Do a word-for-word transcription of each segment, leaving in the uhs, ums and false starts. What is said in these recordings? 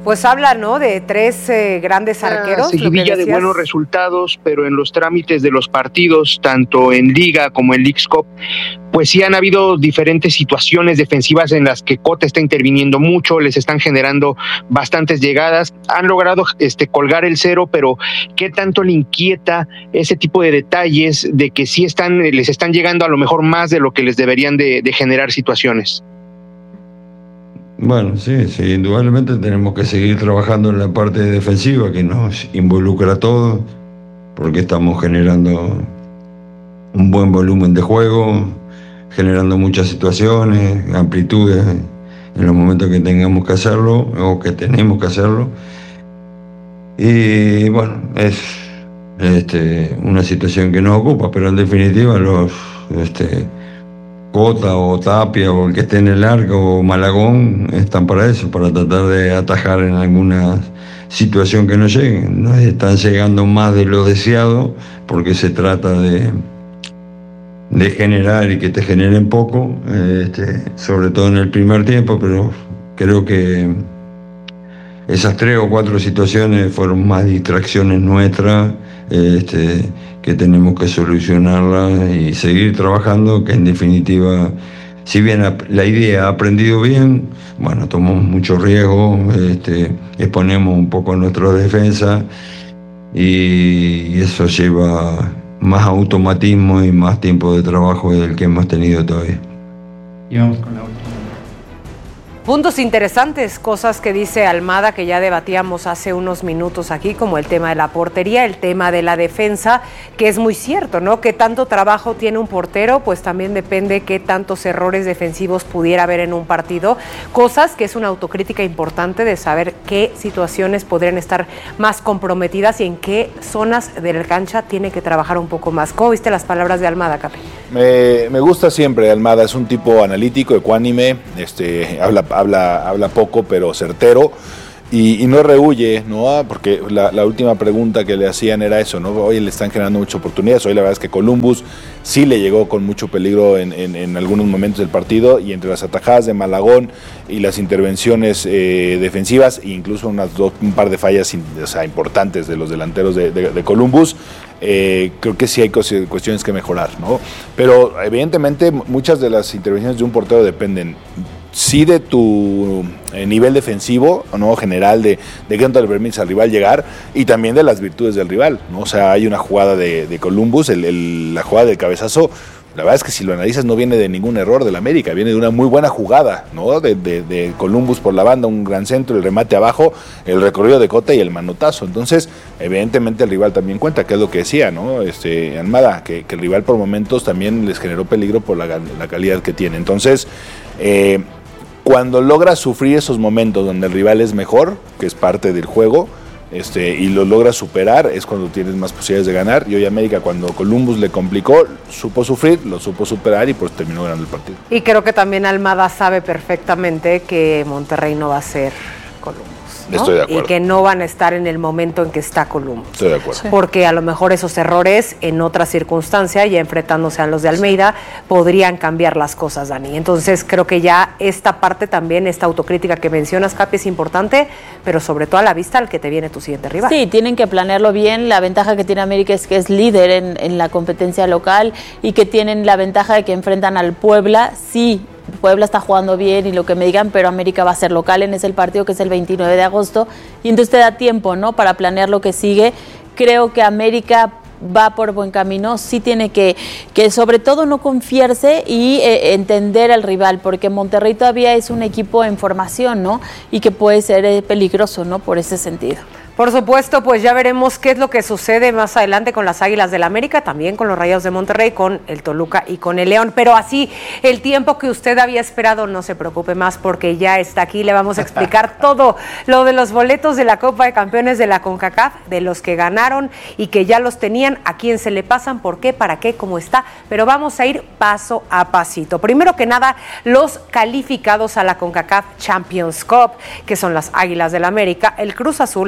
Pues habla, ¿no?, de tres eh, grandes arqueros. Una seguidilla de buenos resultados, pero en los trámites de los partidos, tanto en Liga como en Leagues Cup, pues sí han habido diferentes situaciones defensivas en las que Cota está interviniendo mucho, les están generando bastantes llegadas, han logrado este colgar el cero, pero ¿qué tanto le inquieta ese tipo de detalles de que sí están, les están llegando a lo mejor más de lo que les deberían de, de generar situaciones? Bueno, sí, sí, indudablemente tenemos que seguir trabajando en la parte defensiva que nos involucra a todos, porque estamos generando un buen volumen de juego, generando muchas situaciones, amplitudes en los momentos que tengamos que hacerlo o que tenemos que hacerlo. Y bueno, es este, una situación que nos ocupa, pero en definitiva los... Este, Cota o Tapia o el que esté en el arco o Malagón están para eso, para tratar de atajar en alguna situación que no lleguen. Nos están llegando más de lo deseado porque se trata de, de generar y que te generen poco, este, sobre todo en el primer tiempo, pero creo que esas tres o cuatro situaciones fueron más distracciones nuestras, este, que tenemos que solucionarlas y seguir trabajando, que en definitiva, si bien la idea ha aprendido bien, bueno, tomamos mucho riesgo, este, exponemos un poco nuestra defensa y eso lleva más automatismo y más tiempo de trabajo del que hemos tenido todavía. Y vamos con la última. Puntos interesantes, cosas que dice Almada que ya debatíamos hace unos minutos aquí, como el tema de la portería, el tema de la defensa, que es muy cierto, ¿no? Qué tanto trabajo tiene un portero, pues también depende qué tantos errores defensivos pudiera haber en un partido, cosas que es una autocrítica importante de saber qué situaciones podrían estar más comprometidas y en qué zonas de la cancha tiene que trabajar un poco más. ¿Cómo viste las palabras de Almada, Capi? Me, me gusta siempre Almada, es un tipo analítico, ecuánime, este, habla Habla, habla poco pero certero y, y no rehuye, ¿no? Porque la, la última pregunta que le hacían era eso, ¿no? Hoy le están generando muchas oportunidades. Hoy la verdad es que Columbus sí le llegó con mucho peligro en, en, en algunos momentos del partido, y entre las atajadas de Malagón y las intervenciones eh, defensivas, e incluso unas dos, un par de fallas o sea, importantes de los delanteros de, de, de Columbus, Eh, creo que sí hay cuestiones que mejorar, ¿no? Pero evidentemente muchas de las intervenciones de un portero dependen sí de tu eh, nivel defensivo, ¿no? General, de, de qué tanto le permites al rival llegar, y también de las virtudes del rival, ¿no? O sea, hay una jugada de, de Columbus, el, el, la jugada del cabezazo. La verdad es que si lo analizas no viene de ningún error del América, viene de una muy buena jugada, ¿no? De, de, de Columbus por la banda, un gran centro, el remate abajo, el recorrido de Cota y el manotazo. Entonces, evidentemente el rival también cuenta, que es lo que decía, ¿no? Este, Almada, que, que el rival por momentos también les generó peligro por la, la calidad que tiene. Entonces, eh, cuando logras sufrir esos momentos donde el rival es mejor, que es parte del juego, Este, y lo logra superar, es cuando tienes más posibilidades de ganar. Y hoy América, cuando Columbus le complicó, supo sufrir, lo supo superar y pues terminó ganando el partido. Y creo que también Almada sabe perfectamente que Monterrey no va a ser Columbus, ¿no? Estoy de acuerdo. Y que no van a estar en el momento en que está Columbus. Estoy de acuerdo. Sí. Porque a lo mejor esos errores en otra circunstancia, ya enfrentándose a los de Almeida, podrían cambiar las cosas, Dani. Entonces creo que ya esta parte también, esta autocrítica que mencionas, Capi, es importante, pero sobre todo a la vista al que te viene tu siguiente rival. Sí, tienen que planearlo bien. La ventaja que tiene América es que es líder en, en la competencia local, y que tienen la ventaja de que enfrentan al Puebla. Sí, Puebla está jugando bien y lo que me digan, pero América va a ser local en ese partido, que es el veintinueve de agosto, y entonces te da tiempo, ¿no?, para planear lo que sigue. Creo que América va por buen camino, sí tiene que, que sobre todo no confiarse y eh, entender al rival, porque Monterrey todavía es un equipo en formación, ¿no?, y que puede ser eh, peligroso, ¿no?, por ese sentido. Por supuesto, pues ya veremos qué es lo que sucede más adelante con las Águilas del América, también con los Rayados de Monterrey, con el Toluca y con el León. Pero así, el tiempo que usted había esperado, no se preocupe más, porque ya está aquí. Le vamos a explicar todo lo de los boletos de la Copa de Campeones de la CONCACAF, de los que ganaron y que ya los tenían, a quién se le pasan, por qué, para qué, cómo está. Pero vamos a ir paso a pasito. Primero que nada, los calificados a la CONCACAF Champions Cup, que son las Águilas del América, el Cruz Azul, la Chivas,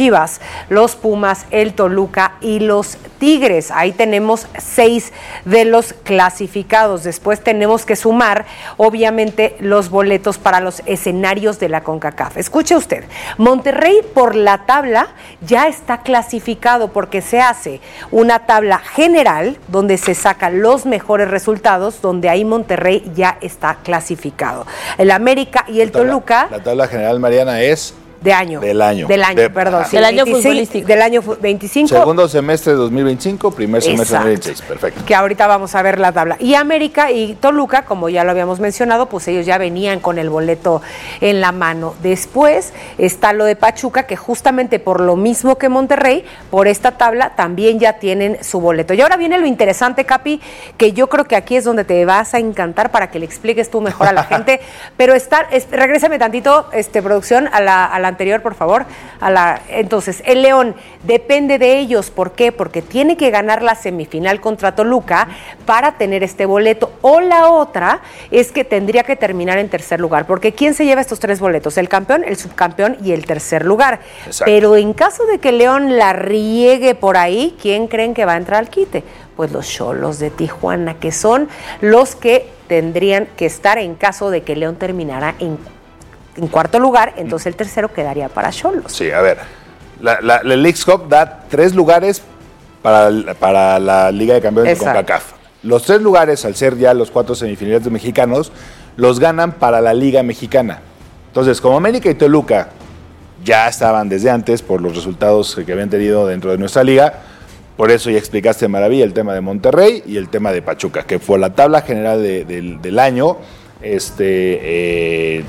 Chivas, los Pumas, el Toluca y los Tigres. Ahí tenemos seis de los clasificados. Después tenemos que sumar, obviamente, los boletos para los escenarios de la CONCACAF. Escuche usted, Monterrey por la tabla ya está clasificado porque se hace una tabla general donde se sacan los mejores resultados, donde ahí Monterrey ya está clasificado. El América y el la tabla, Toluca... La tabla general, Mariana, es... De año. Del año. Del año, de, perdón. Sí, del año veinticinco, futbolístico. Del año veinticinco. Segundo semestre de dos mil veinticinco, primer semestre de dos mil veintiséis. Perfecto. Que ahorita vamos a ver la tabla. Y América y Toluca, como ya lo habíamos mencionado, pues ellos ya venían con el boleto en la mano. Después está lo de Pachuca, que justamente por lo mismo que Monterrey, por esta tabla también ya tienen su boleto. Y ahora viene lo interesante, Capi, que yo creo que aquí es donde te vas a encantar para que le expliques tú mejor a la gente. Pero está, es, regrésame tantito, este, producción, a la, a la anterior, por favor. A la, entonces, el León depende de ellos. ¿Por qué? Porque tiene que ganar la semifinal contra Toluca para tener este boleto. O la otra es que tendría que terminar en tercer lugar. Porque ¿quién se lleva estos tres boletos? El campeón, el subcampeón y el tercer lugar. Exacto. Pero en caso de que León la riegue por ahí, ¿quién creen que va a entrar al quite? Pues los Xolos de Tijuana, que son los que tendrían que estar en caso de que León terminara en en cuarto lugar, entonces el tercero quedaría para Xolos. Sí, a ver, la, la, la Leagues Cup da tres lugares para, para la Liga de Campeones. Exacto. De CONCACAF. Los tres lugares, al ser ya los cuatro semifinalistas mexicanos, los ganan para la Liga Mexicana. Entonces, como América y Toluca ya estaban desde antes por los resultados que habían tenido dentro de nuestra liga, por eso ya explicaste de maravilla el tema de Monterrey y el tema de Pachuca, que fue la tabla general de, de, del año, este... Eh,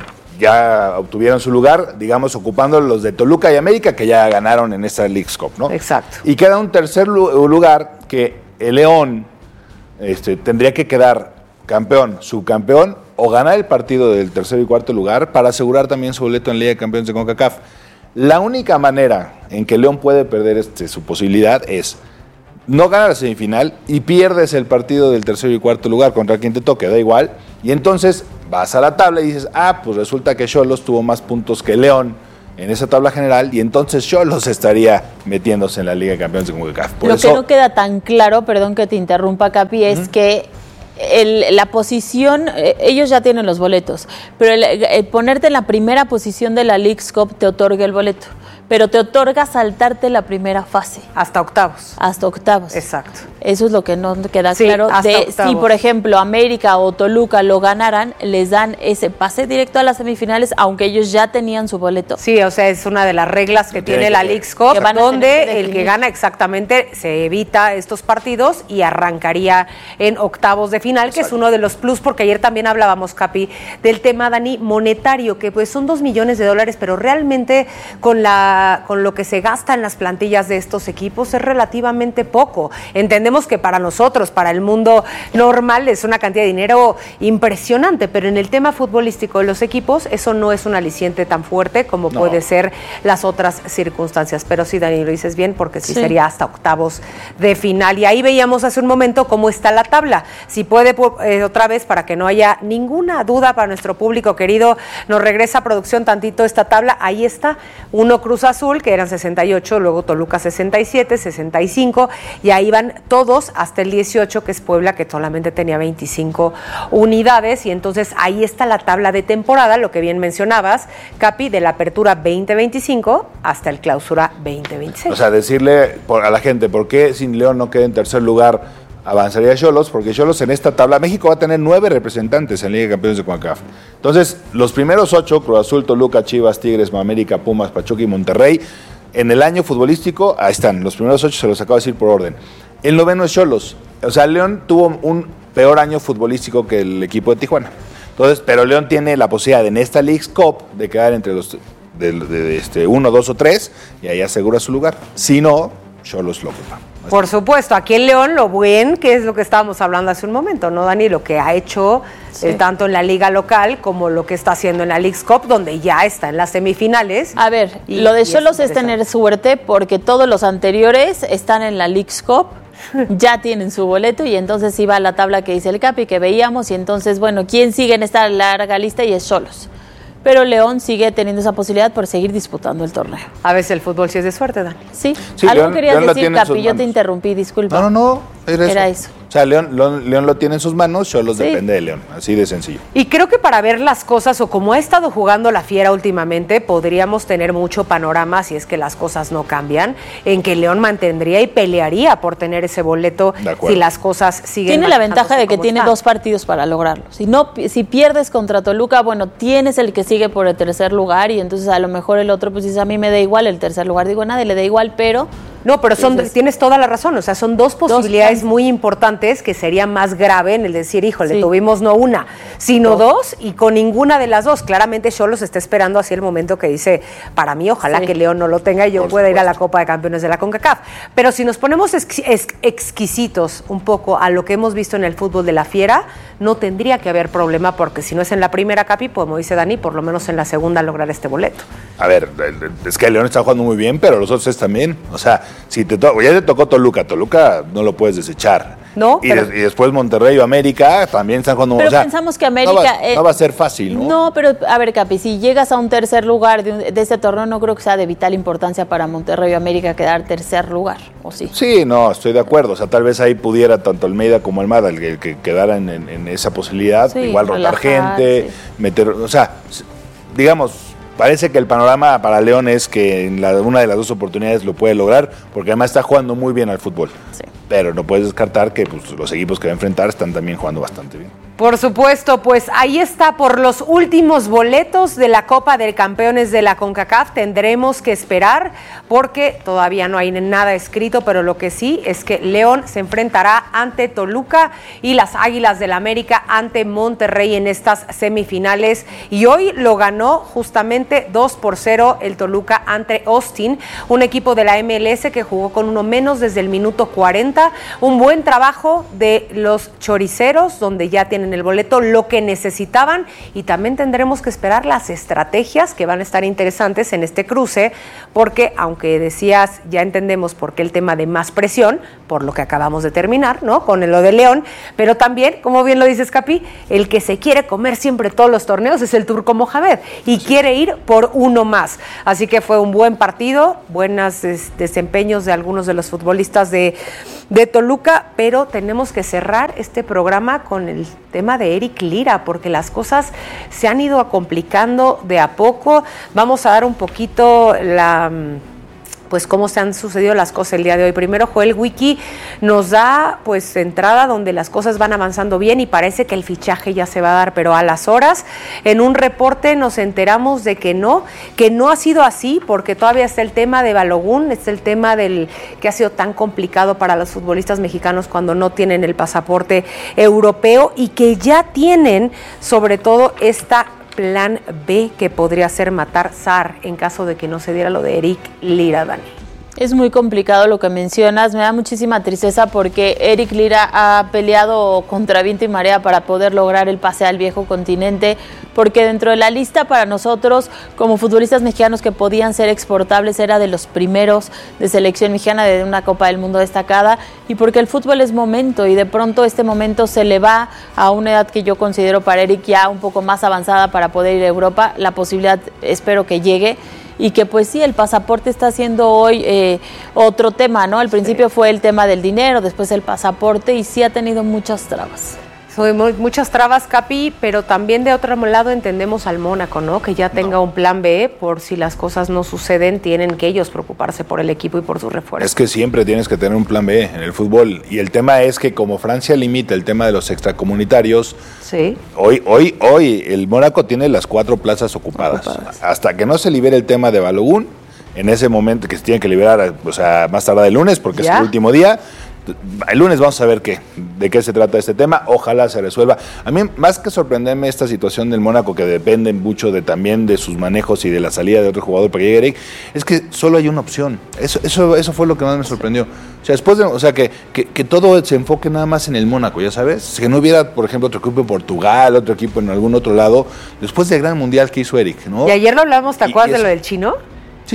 ya obtuvieron su lugar, digamos, ocupando los de Toluca y América, que ya ganaron en esta Leagues Cup, ¿no? Exacto. Y queda un tercer lugar que el León este, tendría que quedar campeón, subcampeón, o ganar el partido del tercer y cuarto lugar para asegurar también su boleto en Liga de Campeones de CONCACAF. La única manera en que León puede perder este, su posibilidad es no ganar la semifinal y pierdes el partido del tercer y cuarto lugar contra quien te toque, da igual, y entonces vas a la tabla y dices, ah, pues resulta que Xolos tuvo más puntos que León en esa tabla general y entonces Xolos estaría metiéndose en la Liga de Campeones de CONCACAF. Por Lo eso, que no queda tan claro, perdón que te interrumpa, Capi, es uh-huh. que el, la posición, eh, ellos ya tienen los boletos, pero el, el ponerte en la primera posición de la Leagues Cup te otorga el boleto, pero te otorga saltarte la primera fase. Hasta octavos. Hasta octavos. Exacto. Eso es lo que no queda sí, claro. Hasta de octavos. Si, por ejemplo, América o Toluca lo ganaran, les dan ese pase directo a las semifinales, aunque ellos ya tenían su boleto. Sí, o sea, es una de las reglas que tiene, tiene la Leagues Cup, donde que el que gana exactamente se evita estos partidos y arrancaría en octavos de final, Exacto. que es uno de los plus, porque ayer también hablábamos, Capi, del tema, Dani, monetario, que pues son dos millones de dólares, pero realmente con la con lo que se gasta en las plantillas de estos equipos es relativamente poco. Entendemos que para nosotros, para el mundo normal, es una cantidad de dinero impresionante, pero en el tema futbolístico de los equipos, eso no es un aliciente tan fuerte como no. puede ser las otras circunstancias. Pero sí, Dani, lo dices bien, porque sí, sí sería hasta octavos de final. Y ahí veíamos hace un momento cómo está la tabla. Si puede, eh, otra vez, para que no haya ninguna duda para nuestro público querido, nos regresa a producción tantito esta tabla. Ahí está, uno Cruz Azul, que eran sesenta y ocho, luego Toluca sesenta y siete, sesenta y cinco, y ahí van todos hasta el dieciocho, que es Puebla, que solamente tenía veinticinco unidades, y entonces ahí está la tabla de temporada, lo que bien mencionabas, Capi, de la apertura veinte veinticinco hasta el clausura veinte veintiséis. O sea, decirle a la gente, ¿por qué sin León no queda en tercer lugar? Avanzaría Xolos, porque Xolos en esta tabla, México va a tener nueve representantes en Liga de Campeones de CONCACAF. Entonces, los primeros ocho, Cruz Azul, Toluca, Chivas, Tigres, América, Pumas, Pachuca y Monterrey, en el año futbolístico, ahí están, los primeros ocho se los acabo de decir por orden. El noveno es Xolos, o sea, León tuvo un peor año futbolístico que el equipo de Tijuana. Entonces, pero León tiene la posibilidad en esta Leagues Cup de quedar entre los de, de, de este uno, dos o tres, y ahí asegura su lugar. Si no, Xolos lo ocupa. Por supuesto, aquí en León lo buen, que es lo que estábamos hablando hace un momento, ¿no, Dani? Lo que ha hecho sí. eh, tanto en la liga local como lo que está haciendo en la Leagues Cup, donde ya está en las semifinales. A ver, y, lo de Xolos es, es tener suerte porque todos los anteriores están en la Leagues Cup, ya tienen su boleto y entonces iba a la tabla que dice el Capi, que veíamos, y entonces, bueno, ¿quién sigue en esta larga lista? Y es Xolos. pero León sigue teniendo esa posibilidad por seguir disputando el torneo. A veces el fútbol sí es de suerte, Dani. Sí, sí algo León, querías León decir, Capi, yo te interrumpí, disculpa. No, no, no, era eso. Era eso. O sea, León, León, León lo tiene en sus manos, Xolos Sí. depende de León, así de sencillo. Y creo que para ver las cosas, o como ha estado jugando la Fiera últimamente, podríamos tener mucho panorama, si es que las cosas no cambian, en que León mantendría y pelearía por tener ese boleto si las cosas siguen. Tiene la ventaja de que tiene está. dos partidos para lograrlo. Si no, si pierdes contra Toluca, bueno, tienes el que sigue por el tercer lugar y entonces a lo mejor el otro, pues dice, a mí me da igual el tercer lugar. Digo, a nadie le da igual, pero... No, pero son, Entonces, tienes toda la razón, o sea, son dos posibilidades dos, muy importantes que sería más grave en el decir, híjole, sí. tuvimos no una, sino dos. dos, y con ninguna de las dos. Claramente Xolos está esperando así el momento que dice, para mí, ojalá sí. que León no lo tenga y yo Por pueda supuesto. ir a la Copa de Campeones de la CONCACAF. Pero si nos ponemos ex, ex, exquisitos un poco a lo que hemos visto en el fútbol de la Fiera, no tendría que haber problema, porque si no es en la primera, Capi, pues como dice Dani, por lo menos en la segunda lograr este boleto. A ver, es que León está jugando muy bien, pero los otros también, o sea, si te to- ya te tocó Toluca, Toluca no lo puedes desechar. No, y, pero... de, y después Monterrey o América también están jugando. Pero o sea, pensamos que América no va, eh, no va a ser fácil, ¿no? No, pero a ver, Capi, si llegas a un tercer lugar de, un, de este torneo, no creo que sea de vital importancia para Monterrey o América quedar tercer lugar, ¿o sí? Sí, no, estoy de acuerdo. O sea, tal vez ahí pudiera tanto Almeida como Almada el que, el que quedaran en, en esa posibilidad, sí, igual rotar gente, sí. meter, o sea, digamos. Parece que el panorama para León es que en la, una de las dos oportunidades lo puede lograr, porque además está jugando muy bien al fútbol. Sí. Pero no puedes descartar que pues, los equipos que va a enfrentar están también jugando bastante bien. Por supuesto, pues ahí está, por los últimos boletos de la Copa de Campeones de la CONCACAF tendremos que esperar, porque todavía no hay nada escrito, pero lo que sí es que León se enfrentará ante Toluca y las Águilas del América ante Monterrey en estas semifinales, y hoy lo ganó justamente dos por cero el Toluca ante Austin, un equipo de la M L S que jugó con uno menos desde el minuto cuarenta, un buen trabajo de los choriceros, donde ya tienen el boleto, lo que necesitaban, y también tendremos que esperar las estrategias que van a estar interesantes en este cruce, porque aunque decías, ya entendemos por qué el tema de más presión, por lo que acabamos de terminar, ¿no? Con lo de León, pero también, como bien lo dices, Capi, el que se quiere comer siempre todos los torneos es el Turco Mohamed, y sí. quiere ir por uno más, así que fue un buen partido, buenos des- desempeños de algunos de los futbolistas de, de Toluca, pero tenemos que cerrar este programa con el tema de Eric Lira, porque las cosas se han ido complicando de a poco. Vamos a dar un poquito la... pues cómo se han sucedido las cosas el día de hoy. Primero, Joel Wiki nos da pues entrada donde las cosas van avanzando bien y parece que el fichaje ya se va a dar, pero a las horas, en un reporte nos enteramos de que no, que no ha sido así, porque todavía está el tema de Balogun, está el tema del que ha sido tan complicado para los futbolistas mexicanos cuando no tienen el pasaporte europeo, y que ya tienen sobre todo esta plan B que podría ser matar Sarr en caso de que no se diera lo de Eric Lira, Dani. Es muy complicado lo que mencionas, me da muchísima tristeza porque Eric Lira ha peleado contra viento y marea para poder lograr el pase al viejo continente, porque dentro de la lista para nosotros como futbolistas mexicanos que podían ser exportables era de los primeros de selección mexicana de una Copa del Mundo destacada, y porque el fútbol es momento y de pronto este momento se le va a una edad que yo considero para Eric ya un poco más avanzada para poder ir a Europa. La posibilidad espero que llegue, y que pues sí, el pasaporte está siendo hoy eh, otro tema, ¿no? Al principio sí. fue el tema del dinero, después el pasaporte, y sí ha tenido muchas trabas. Son muchas trabas, Capi, pero también de otro lado entendemos al Mónaco, ¿no? Que ya tenga no. un plan B, por si las cosas no suceden, tienen que ellos preocuparse por el equipo y por su refuerzo. Es que siempre tienes que tener un plan B en el fútbol, y el tema es que como Francia limita el tema de los extracomunitarios, sí. hoy, hoy, hoy el Mónaco tiene las cuatro plazas ocupadas. ocupadas. Hasta que no se libere el tema de Balogun, en ese momento que se tiene que liberar, o sea, más tarde el lunes, porque ¿Ya? es el último día. El lunes vamos a ver qué, de qué se trata este tema, ojalá se resuelva. A mí, más que sorprenderme esta situación del Mónaco, que depende mucho de también de sus manejos y de la salida de otro jugador para que llegue Eric, es que solo hay una opción. Eso, eso, eso fue lo que más me sorprendió. O sea, después de, o sea, que, que, que todo se enfoque nada más en el Mónaco, ya sabes, que no hubiera, por ejemplo, otro equipo en Portugal, otro equipo en algún otro lado, después del gran mundial que hizo Eric, ¿no? Y ayer lo hablamos, ¿te acuerdas de lo del chino? Sí,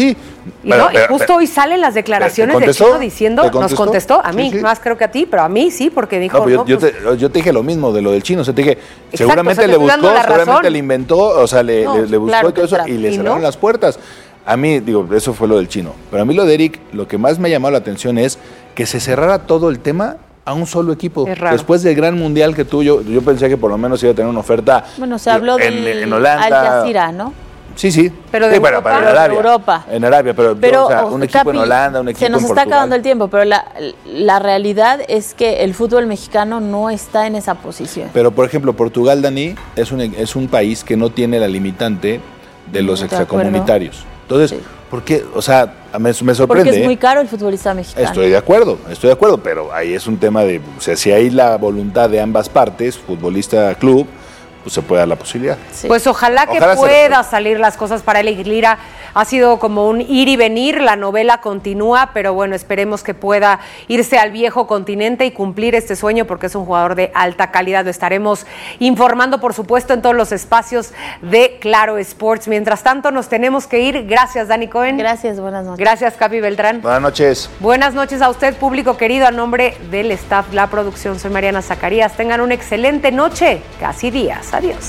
Y, Pero, no, y pero, justo pero, hoy salen las declaraciones ¿te del contestó? Chino diciendo, ¿Te contestó? nos contestó, a mí, Sí, sí. más creo que a ti, pero a mí sí, porque dijo, No, pues yo, no, yo pues, te, yo te dije lo mismo de lo del Chino, o sea, te dije, Exacto, seguramente o sea, te le estoy buscó, dando la seguramente razón. le inventó, o sea, le, No, le, le buscó claro y todo que eso, será. y le ¿Y cerraron no? las puertas. A mí, digo, eso fue lo del Chino. Pero a mí lo de Eric, lo que más me ha llamado la atención es que se cerrara todo el tema a un solo equipo. Es raro. Después del gran mundial que tuvo, yo, yo pensé que por lo menos iba a tener una oferta. Bueno, se habló en, del en Holanda. Al Jazeera, ¿no? Sí, sí. Pero de sí, bueno, Europa. para en Pero de Arabia. Europa. En Arabia, pero, Pero o sea, oh, un equipo Capi, en Holanda, un equipo se nos en está Portugal. acabando el tiempo, pero la, la realidad es que el fútbol mexicano no está en esa posición. Pero, por ejemplo, Portugal, Dani, es un, es un país que no tiene la limitante de los De extracomunitarios. Entonces, Sí. ¿por qué? O sea, me, me sorprende. Porque es muy ¿eh? caro el futbolista mexicano. Estoy de acuerdo, estoy de acuerdo, pero ahí es un tema de, o sea, si hay la voluntad de ambas partes, futbolista, club, pues se puede dar la posibilidad. Sí. Pues ojalá que Ojalá se pueda resuelva. salir las cosas para Eric Lira. Ha sido como un ir y venir, la novela continúa, pero bueno, esperemos que pueda irse al viejo continente y cumplir este sueño porque es un jugador de alta calidad. Lo estaremos informando, por supuesto, en todos los espacios de Claro Sports. Mientras tanto, nos tenemos que ir. Gracias, Dani Cohen. Gracias, buenas noches. Gracias, Capi Beltrán. Buenas noches. Buenas noches a usted, público querido, a nombre del staff, la producción. Soy Mariana Zacarías. Tengan una excelente noche, casi días. Adiós.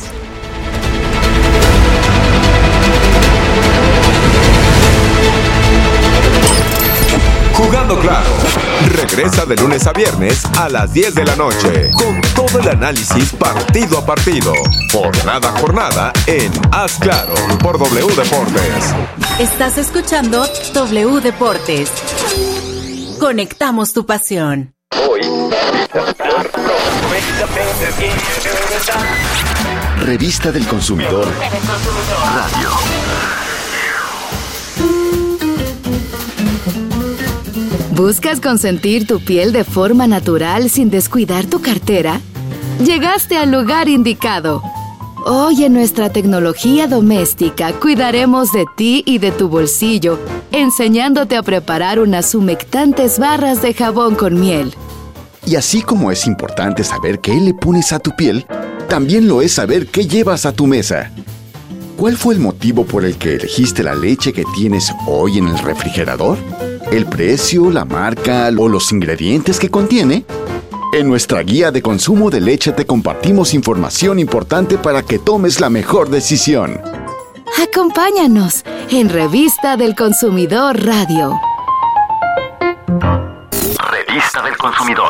Jugando Claro. Regresa de lunes a viernes a las diez de la noche con todo el análisis partido a partido, jornada a jornada en Haz Claro por W Deportes. Estás escuchando W Deportes. Conectamos tu pasión. Revista del Consumidor Radio. ¿Buscas consentir tu piel de forma natural sin descuidar tu cartera? Llegaste al lugar indicado. Hoy en nuestra tecnología doméstica cuidaremos de ti y de tu bolsillo, enseñándote a preparar unas humectantes barras de jabón con miel. Y así como es importante saber qué le pones a tu piel, también lo es saber qué llevas a tu mesa. ¿Cuál fue el motivo por el que elegiste la leche que tienes hoy en el refrigerador? ¿El precio, la marca o los ingredientes que contiene? En nuestra guía de consumo de leche te compartimos información importante para que tomes la mejor decisión. Acompáñanos en Revista del Consumidor Radio. Revista del Consumidor.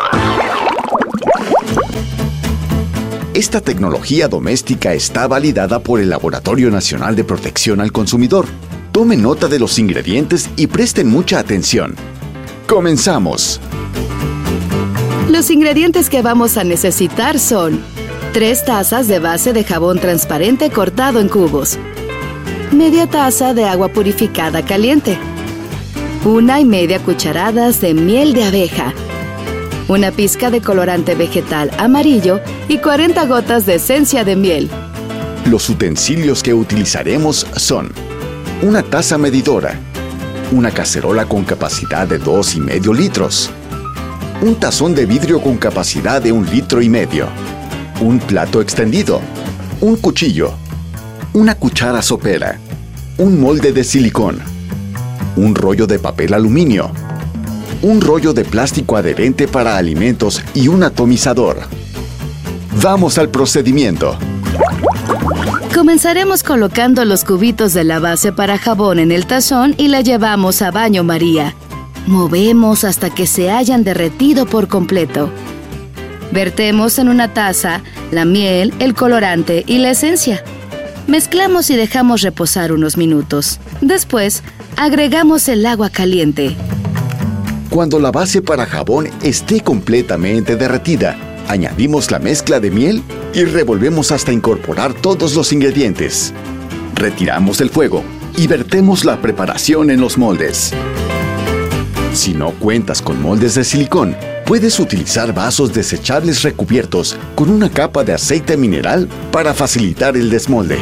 Esta tecnología doméstica está validada por el Laboratorio Nacional de Protección al Consumidor. Tome nota de los ingredientes y presten mucha atención. ¡Comenzamos! Los ingredientes que vamos a necesitar son tres tazas de base de jabón transparente cortado en cubos, media taza de agua purificada caliente, una y media cucharadas de miel de abeja, una pizca de colorante vegetal amarillo y cuarenta gotas de esencia de miel. Los utensilios que utilizaremos son una taza medidora, una cacerola con capacidad de dos y medio litros, un tazón de vidrio con capacidad de un litro y medio, un plato extendido, un cuchillo, una cuchara sopera, un molde de silicón, un rollo de papel aluminio, un rollo de plástico adherente para alimentos y un atomizador. Vamos al procedimiento. Comenzaremos colocando los cubitos de la base para jabón en el tazón y la llevamos a baño María. Movemos hasta que se hayan derretido por completo. Vertemos en una taza la miel, el colorante y la esencia. Mezclamos y dejamos reposar unos minutos. Después, agregamos el agua caliente. Cuando la base para jabón esté completamente derretida, añadimos la mezcla de miel y revolvemos hasta incorporar todos los ingredientes. Retiramos del fuego y vertemos la preparación en los moldes. Si no cuentas con moldes de silicón, puedes utilizar vasos desechables recubiertos con una capa de aceite mineral para facilitar el desmolde.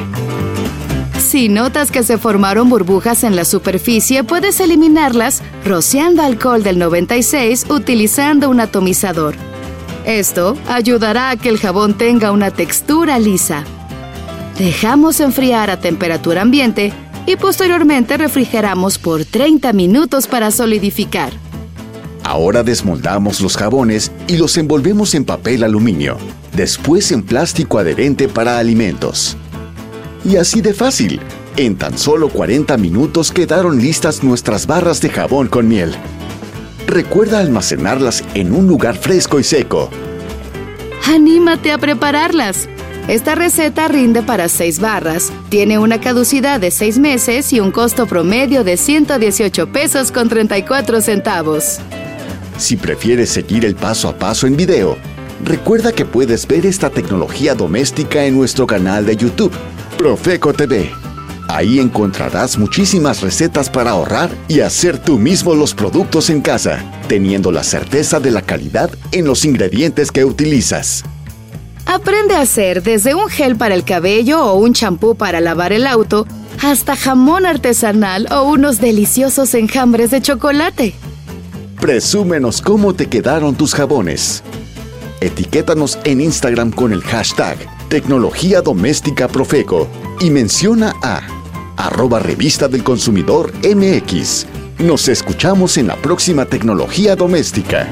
Si notas que se formaron burbujas en la superficie, puedes eliminarlas rociando alcohol del noventa y seis utilizando un atomizador. Esto ayudará a que el jabón tenga una textura lisa. Dejamos enfriar a temperatura ambiente y posteriormente refrigeramos por treinta minutos para solidificar. Ahora desmoldamos los jabones y los envolvemos en papel aluminio, después en plástico adherente para alimentos. Y así de fácil, en tan solo cuarenta minutos quedaron listas nuestras barras de jabón con miel. Recuerda almacenarlas en un lugar fresco y seco. ¡Anímate a prepararlas! Esta receta rinde para seis barras, tiene una caducidad de seis meses y un costo promedio de ciento dieciocho pesos con treinta y cuatro centavos. Si prefieres seguir el paso a paso en video, recuerda que puedes ver esta tecnología doméstica en nuestro canal de YouTube, Profeco T V. Ahí encontrarás muchísimas recetas para ahorrar y hacer tú mismo los productos en casa, teniendo la certeza de la calidad en los ingredientes que utilizas. Aprende a hacer desde un gel para el cabello o un champú para lavar el auto, hasta jamón artesanal o unos deliciosos enjambres de chocolate. Presúmenos cómo te quedaron tus jabones. Etiquétanos en Instagram con el hashtag Tecnología Doméstica Profeco y menciona a arroba Revista del Consumidor M X. Nos escuchamos en la próxima Tecnología Doméstica.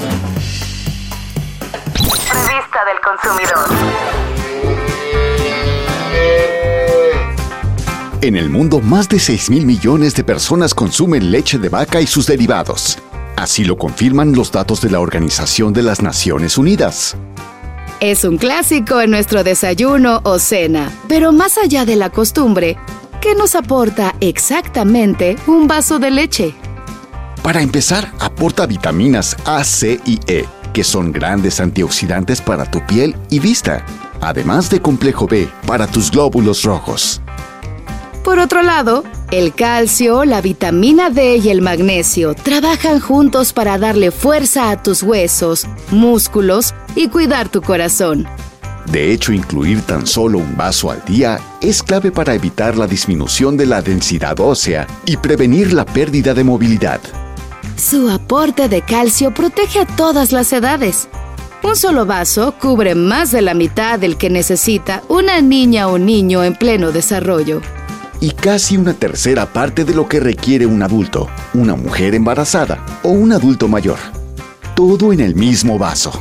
Revista del Consumidor. En el mundo, más de seis mil millones de personas consumen leche de vaca y sus derivados. Así lo confirman los datos de la Organización de las Naciones Unidas. Es un clásico en nuestro desayuno o cena, pero más allá de la costumbre, ¿qué nos aporta exactamente un vaso de leche? Para empezar, aporta vitaminas A, C y E, que son grandes antioxidantes para tu piel y vista, además de complejo B para tus glóbulos rojos. Por otro lado, el calcio, la vitamina D y el magnesio trabajan juntos para darle fuerza a tus huesos, músculos y cuidar tu corazón. De hecho, incluir tan solo un vaso al día es clave para evitar la disminución de la densidad ósea y prevenir la pérdida de movilidad. Su aporte de calcio protege a todas las edades. Un solo vaso cubre más de la mitad del que necesita una niña o niño en pleno desarrollo. Y casi una tercera parte de lo que requiere un adulto, una mujer embarazada o un adulto mayor. Todo en el mismo vaso.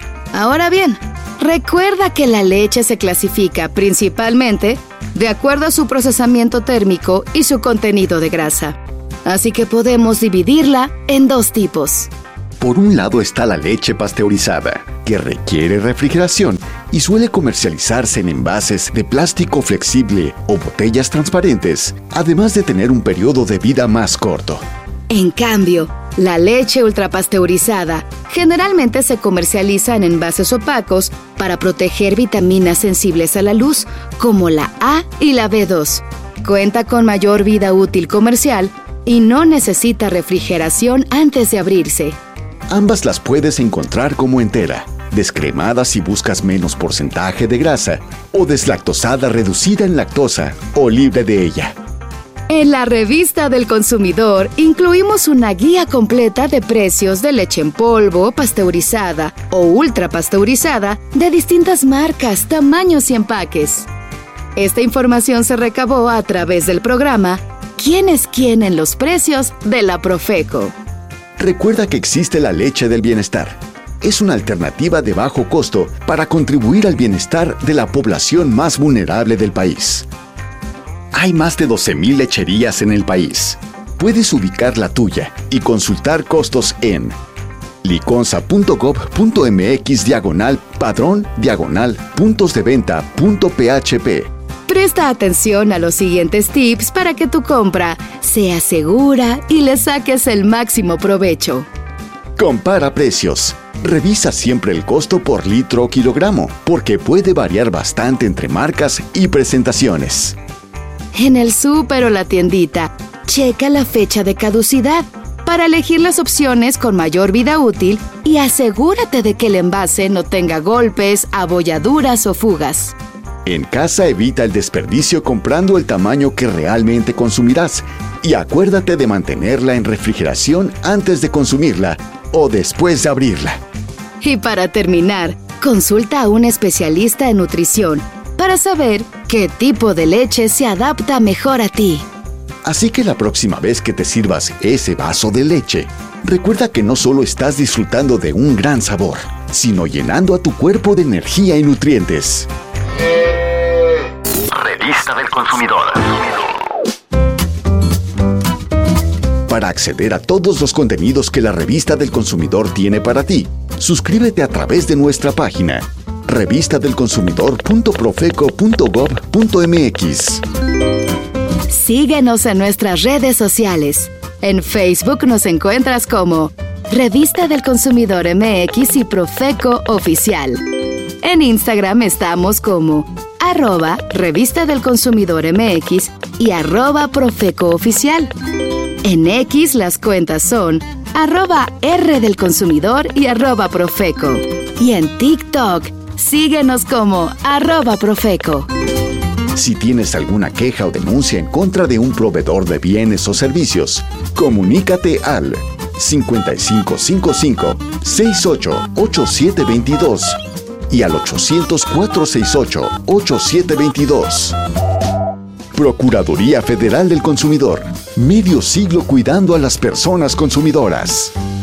Ahora bien, recuerda que la leche se clasifica principalmente de acuerdo a su procesamiento térmico y su contenido de grasa. Así que podemos dividirla en dos tipos. Por un lado está la leche pasteurizada, que requiere refrigeración y suele comercializarse en envases de plástico flexible o botellas transparentes, además de tener un periodo de vida más corto. En cambio, la leche ultrapasteurizada generalmente se comercializa en envases opacos para proteger vitaminas sensibles a la luz, como la A y la B dos. Cuenta con mayor vida útil comercial y no necesita refrigeración antes de abrirse. Ambas las puedes encontrar como entera, descremada si buscas menos porcentaje de grasa, o deslactosada reducida en lactosa o libre de ella. En la Revista del Consumidor incluimos una guía completa de precios de leche en polvo, pasteurizada o ultrapasteurizada de distintas marcas, tamaños y empaques. Esta información se recabó a través del programa ¿Quién es quién en los precios de la Profeco? Recuerda que existe la leche del bienestar. Es una alternativa de bajo costo para contribuir al bienestar de la población más vulnerable del país. Hay más de doce mil lecherías en el país. Puedes ubicar la tuya y consultar costos en liconza.gov.mx diagonal padrón diagonal puntos de venta punto php. Presta atención a los siguientes tips para que tu compra sea segura y le saques el máximo provecho. Compara precios. Revisa siempre el costo por litro o kilogramo, porque puede variar bastante entre marcas y presentaciones. En el súper o la tiendita, checa la fecha de caducidad para elegir las opciones con mayor vida útil y asegúrate de que el envase no tenga golpes, abolladuras o fugas. En casa, evita el desperdicio comprando el tamaño que realmente consumirás y acuérdate de mantenerla en refrigeración antes de consumirla o después de abrirla. Y para terminar, consulta a un especialista en nutrición para saber qué tipo de leche se adapta mejor a ti. Así que la próxima vez que te sirvas ese vaso de leche, recuerda que no solo estás disfrutando de un gran sabor, sino llenando a tu cuerpo de energía y nutrientes. Revista del Consumidor. Para acceder a todos los contenidos que la Revista del Consumidor tiene para ti, suscríbete a través de nuestra página revista del consumidor punto profeco punto gob punto mx. Síguenos en nuestras redes sociales. En Facebook nos encuentras como Revista del Consumidor M X y Profeco Oficial. En Instagram estamos como arroba Revista del Consumidor M X y arroba Profeco Oficial. En X las cuentas son arroba R del Consumidor y arroba Profeco. Y en TikTok, síguenos como arroba Profeco. Si tienes alguna queja o denuncia en contra de un proveedor de bienes o servicios, comunícate al cincuenta y cinco cincuenta y cinco, sesenta y ocho, ochenta y siete veintidós y al ochocientos, cuatrocientos sesenta y ocho, ochenta y siete veintidós. Procuraduría Federal del Consumidor. Medio siglo cuidando a las personas consumidoras.